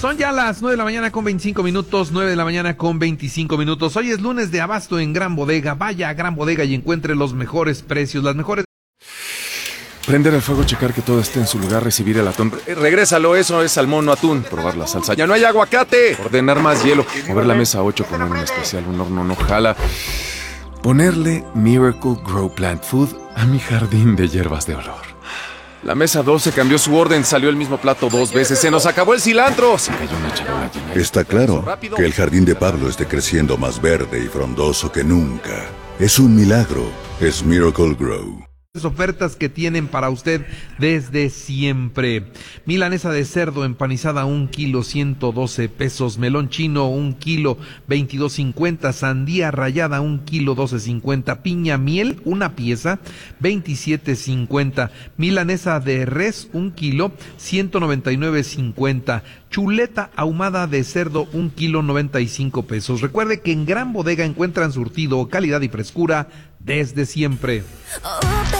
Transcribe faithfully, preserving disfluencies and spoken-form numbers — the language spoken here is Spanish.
Son ya las nueve de la mañana con veinticinco minutos, nueve de la mañana con veinticinco minutos. Hoy es lunes de abasto en Gran Bodega. Vaya a Gran Bodega y encuentre los mejores precios, las mejores... Prender el fuego, checar que todo esté en su lugar, recibir el atún. Eh, regrésalo, eso es salmón, no atún. Probar la salsa. ¡Ya no hay aguacate! Ordenar más hielo. Mover la mesa ocho, poner un especial, un horno no jala. Ponerle Miracle Grow Plant Food a mi jardín de hierbas de olor. La mesa doce cambió su orden, salió el mismo plato dos veces. ¡Se nos acabó el cilantro! Se cayó una charola llena. Está claro que el jardín de Pablo esté creciendo más verde y frondoso que nunca. Es un milagro. Es Miracle Grow. Ofertas que tienen para usted desde siempre. Milanesa de cerdo empanizada, un kilo, ciento doce pesos. Melón chino, un kilo, veintidós cincuenta. Sandía rallada, un kilo, doce cincuenta. Piña miel, una pieza, veintisiete cincuenta. Milanesa de res, un kilo, ciento noventa y nueve cincuenta. Chuleta ahumada de cerdo, un kilo, noventa y cinco pesos. Recuerde que en Gran Bodega encuentran surtido, calidad y frescura desde siempre.